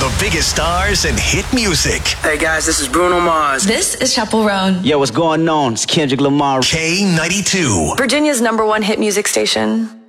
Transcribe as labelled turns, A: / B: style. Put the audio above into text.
A: the biggest stars and hit music.
B: Hey guys, this is Bruno Mars.
C: This is Chappell Roan.
D: Yo, what's going on? It's Kendrick Lamar.
A: K92.
C: Virginia's #1 hit music station.